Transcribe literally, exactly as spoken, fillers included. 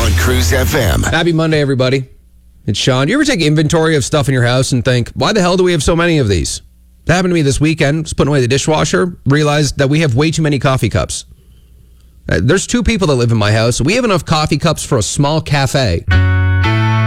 on Cruise F M. Happy Monday, everybody. It's Sean. Do you ever take inventory of stuff in your house and think, why the hell do we have so many of these? That happened to me this weekend. Just putting away the dishwasher, realized that we have way too many coffee cups. Uh, there's two people that live in my house. We have enough coffee cups for a small cafe.